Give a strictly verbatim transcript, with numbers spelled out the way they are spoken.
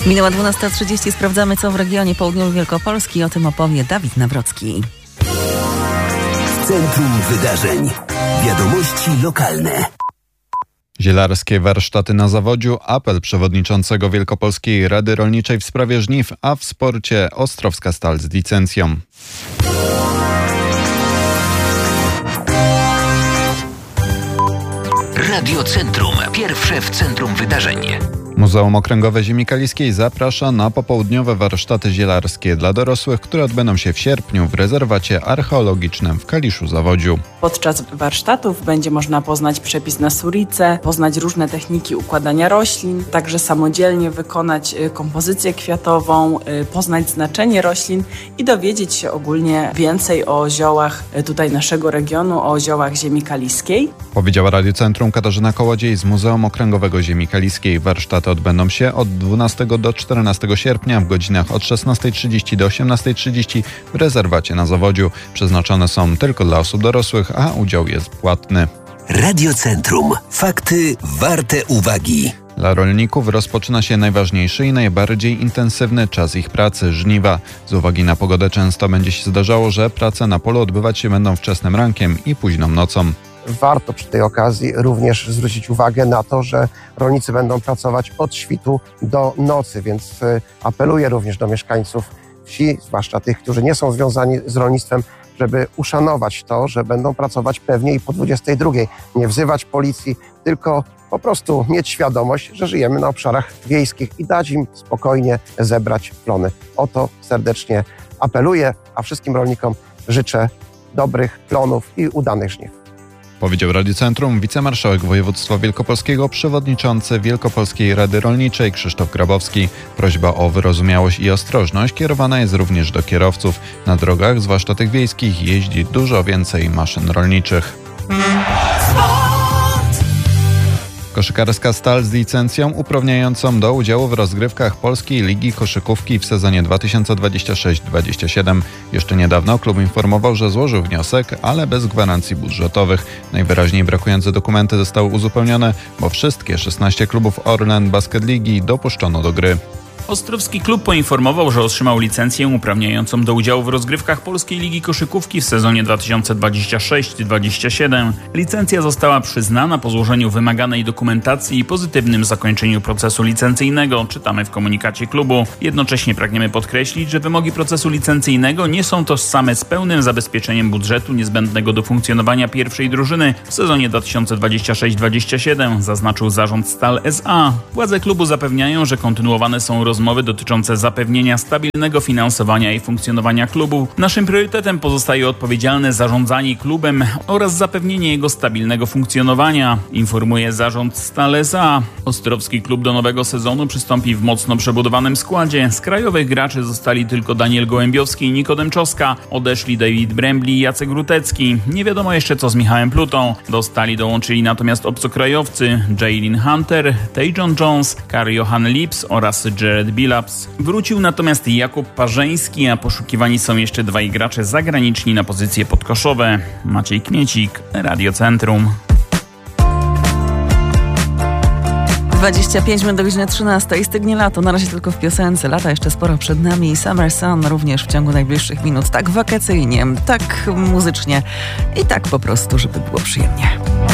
Minęła dwunasta trzydzieści. Sprawdzamy, co w regionie południowej Wielkopolski. O tym opowie Dawid Nawrocki. Centrum Wydarzeń. Wiadomości lokalne. Zielarskie warsztaty na Zawodziu, apel przewodniczącego Wielkopolskiej Rady Rolniczej w sprawie żniw, a w sporcie Ostrowska Stal z licencją. Radio Centrum. Pierwsze w centrum wydarzeń. Muzeum Okręgowe Ziemi Kaliskiej zaprasza na popołudniowe warsztaty zielarskie dla dorosłych, które odbędą się w sierpniu w rezerwacie archeologicznym w Kaliszu-Zawodziu. Podczas warsztatów będzie można poznać przepis na surice, poznać różne techniki układania roślin, także samodzielnie wykonać kompozycję kwiatową, poznać znaczenie roślin i dowiedzieć się ogólnie więcej o ziołach tutaj naszego regionu, o ziołach ziemi kaliskiej. Powiedziała Radio Centrum Katarzyna Kołodziej z Muzeum Okręgowego Ziemi Kaliskiej. Warsztaty odbędą się od dwunastego do czternastego sierpnia w godzinach od szesnastej trzydzieści do osiemnastej trzydzieści w rezerwacie na Zawodziu. Przeznaczone są tylko dla osób dorosłych, a udział jest płatny. Radio Centrum. Fakty warte uwagi. Dla rolników rozpoczyna się najważniejszy i najbardziej intensywny czas ich pracy – żniwa. Z uwagi na pogodę często będzie się zdarzało, że prace na polu odbywać się będą wczesnym rankiem i późną nocą. Warto przy tej okazji również zwrócić uwagę na to, że rolnicy będą pracować od świtu do nocy, więc apeluję również do mieszkańców wsi, zwłaszcza tych, którzy nie są związani z rolnictwem, żeby uszanować to, że będą pracować pewnie i po dwudziestej drugiej. Nie wzywać policji, tylko po prostu mieć świadomość, że żyjemy na obszarach wiejskich i dać im spokojnie zebrać plony. O to serdecznie apeluję, a wszystkim rolnikom życzę dobrych plonów i udanych żniw. Powiedział Radio Centrum wicemarszałek województwa wielkopolskiego, przewodniczący Wielkopolskiej Rady Rolniczej Krzysztof Grabowski. Prośba o wyrozumiałość i ostrożność kierowana jest również do kierowców. Na drogach, zwłaszcza tych wiejskich, jeździ dużo więcej maszyn rolniczych. Koszykarska Stal z licencją uprawniającą do udziału w rozgrywkach Polskiej Ligi Koszykówki w sezonie dwa tysiące dwudziestym szóstym dwudziestym siódmym. Jeszcze niedawno klub informował, że złożył wniosek, ale bez gwarancji budżetowych. Najwyraźniej brakujące dokumenty zostały uzupełnione, bo wszystkie szesnaście klubów Orlen Basket Ligi dopuszczono do gry. Ostrowski klub poinformował, że otrzymał licencję uprawniającą do udziału w rozgrywkach Polskiej Ligi Koszykówki w sezonie dwa tysiące dwudziestym szóstym dwudziestym siódmym. Licencja została przyznana po złożeniu wymaganej dokumentacji i pozytywnym zakończeniu procesu licencyjnego, czytamy w komunikacie klubu. Jednocześnie pragniemy podkreślić, że wymogi procesu licencyjnego nie są tożsame z pełnym zabezpieczeniem budżetu niezbędnego do funkcjonowania pierwszej drużyny w sezonie dwa tysiące dwudziestym szóstym dwudziestym siódmym, zaznaczył zarząd Stal S A. Władze klubu zapewniają, że kontynuowane są rozmowy Rozmowy dotyczące zapewnienia stabilnego finansowania i funkcjonowania klubu. Naszym priorytetem pozostaje odpowiedzialne zarządzanie klubem oraz zapewnienie jego stabilnego funkcjonowania, informuje zarząd Stal S A. Ostrowski klub do nowego sezonu przystąpi w mocno przebudowanym składzie. Z krajowych graczy zostali tylko Daniel Gołębiowski i Nikodem Czoska. Odeszli David Brembli i Jacek Rutecki. Nie wiadomo jeszcze, co z Michałem Plutą. Do Stali dołączyli natomiast obcokrajowcy Jaylin Hunter, Tejon Jones, Karl-Johan Lips oraz Jared Billups. Wrócił natomiast Jakub Parzeński, a poszukiwani są jeszcze dwaj gracze zagraniczni na pozycje podkoszowe. Maciej Kmiecik, Radio Centrum. dwadzieścia pięć minut do godziny trzynastej. Stygnie lato, na razie tylko w piosence. Lata jeszcze sporo przed nami i Summer Sun również w ciągu najbliższych minut. Tak wakacyjnie, tak muzycznie i tak po prostu, żeby było przyjemnie.